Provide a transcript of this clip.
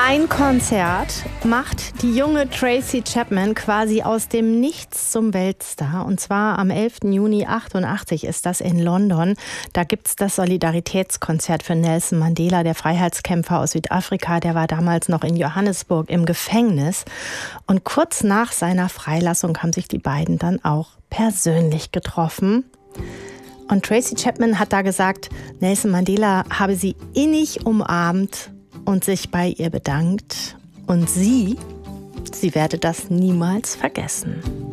Ein Konzert macht die junge Tracy Chapman quasi aus dem Nichts zum Weltstar. Und zwar am 11. Juni 88 ist das in London. Da gibt es das Solidaritätskonzert für Nelson Mandela, der Freiheitskämpfer aus Südafrika. Der war damals noch in Johannesburg im Gefängnis. Und kurz nach seiner Freilassung haben sich die beiden dann auch persönlich getroffen. Und Tracy Chapman hat da gesagt, Nelson Mandela habe sie innig umarmt und sich bei ihr bedankt. Und sie werde das niemals vergessen.